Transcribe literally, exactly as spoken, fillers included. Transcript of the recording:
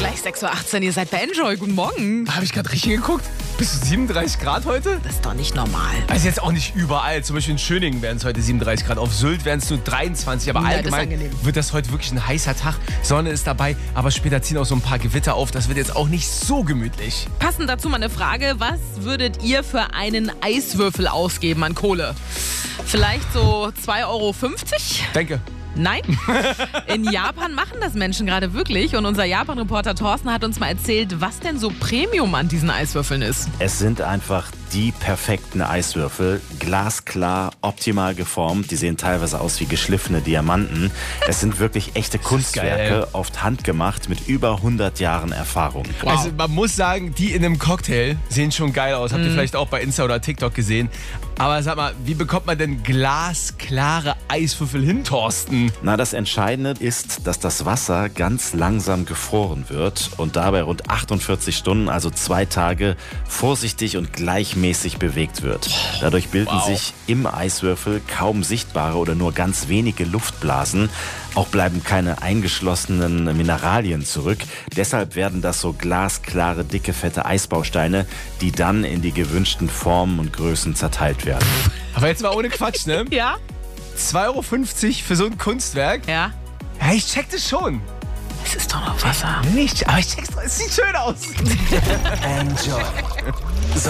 Gleich sechs Uhr achtzehn, ihr seid bei Enjoy. Guten Morgen. Habe ich gerade richtig geguckt? Bis zu siebenunddreißig Grad heute? Das ist doch nicht normal. Also jetzt auch nicht überall. Zum Beispiel in Schöningen wären es heute siebenunddreißig Grad. Auf Sylt wären es nur dreiundzwanzig. Aber Ja, das ist allgemein angenehm. wird das heute wirklich ein heißer Tag. Sonne ist dabei, aber später ziehen auch so ein paar Gewitter auf. Das wird jetzt auch nicht so gemütlich. Passend dazu mal eine Frage. Was würdet ihr für einen Eiswürfel ausgeben an Kohle? Vielleicht so zwei Euro fünfzig? Danke. Nein? In Japan machen das Menschen gerade wirklich. Und unser Japan-Reporter Thorsten hat uns mal erzählt, was denn so Premium an diesen Eiswürfeln ist. Es sind einfach die perfekten Eiswürfel, glasklar, optimal geformt. Die sehen teilweise aus wie geschliffene Diamanten. Es sind wirklich echte Kunstwerke, geil. oft handgemacht mit über hundert Jahren Erfahrung. Wow. Also man muss sagen, die in einem Cocktail sehen schon geil aus. Habt ihr vielleicht auch bei Insta oder TikTok gesehen. Aber sag mal, wie bekommt man denn glasklare Eiswürfel hin, Thorsten? Na, das Entscheidende ist, dass das Wasser ganz langsam gefroren wird und dabei rund achtundvierzig Stunden, also zwei Tage, vorsichtig und gleichmäßig bewegt wird. Dadurch bilden Wow. sich im Eiswürfel kaum sichtbare oder nur ganz wenige Luftblasen. Auch bleiben keine eingeschlossenen Mineralien zurück. Deshalb werden das so glasklare, dicke, fette Eisbausteine, die dann in die gewünschten Formen und Größen zerteilt werden. Aber jetzt mal ohne Quatsch, ne? Ja? zwei Euro fünfzig für so ein Kunstwerk? Ja. Ja, ich check das schon. Es ist doch noch Wasser. Nicht, aber ich check's, es sieht schön aus. Enjoy